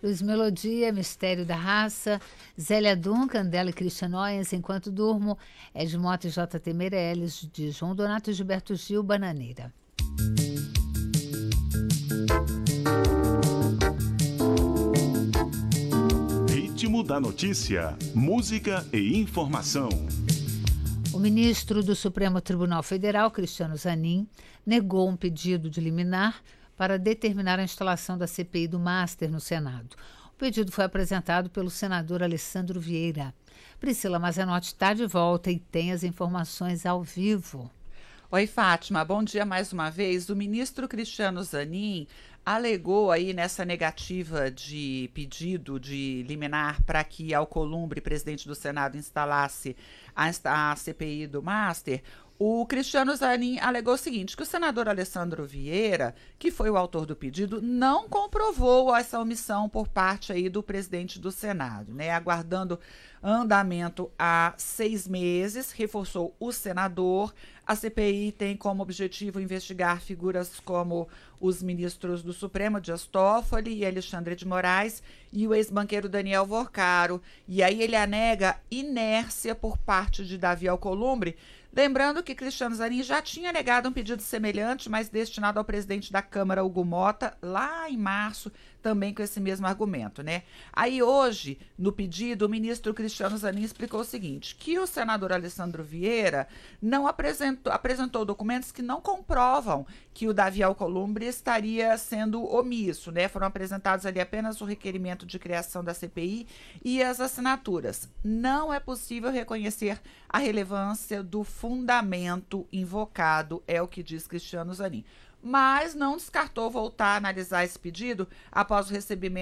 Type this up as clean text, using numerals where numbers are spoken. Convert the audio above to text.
Luiz Melodia, Mistério da Raça, Zélia Duncan, dela e Christian Noyes, Enquanto Durmo, Ed Mota e J.T. Meirelles, de João Donato e Gilberto Gil, Bananeira. Ritmo da notícia, música e informação. O ministro do Supremo Tribunal Federal, Cristiano Zanin, negou um pedido de liminar para determinar a instalação da CPI do Master no Senado. O pedido foi apresentado pelo senador Alessandro Vieira. Priscila Mazenotti está de volta e tem as informações ao vivo. Oi, Fátima, bom dia mais uma vez. O ministro Cristiano Zanin alegou aí nessa negativa de pedido de liminar para que Alcolumbre, presidente do Senado, instalasse a CPI do Master. O Cristiano Zanin alegou o seguinte, que o senador Alessandro Vieira, que foi o autor do pedido, não comprovou essa omissão por parte aí do presidente do Senado, né? Aguardando andamento há 6 meses, reforçou o senador. A CPI tem como objetivo investigar figuras como os ministros do Supremo, Dias Toffoli e Alexandre de Moraes, e o ex-banqueiro Daniel Vorcaro. E aí ele anega inércia por parte de Davi Alcolumbre, lembrando que Cristiano Zanin já tinha negado um pedido semelhante, mas destinado ao presidente da Câmara, Hugo Mota, lá em março, também com esse mesmo argumento, né? Aí hoje, no pedido, o ministro Cristiano Zanin explicou o seguinte, que o senador Alessandro Vieira não apresentou documentos que não comprovam que o Davi Alcolumbre estaria sendo omisso, né? Foram apresentados ali apenas o requerimento de criação da CPI e as assinaturas. Não é possível reconhecer a relevância do fundamento invocado, é o que diz Cristiano Zanin. Mas não descartou voltar a analisar esse pedido após o recebimento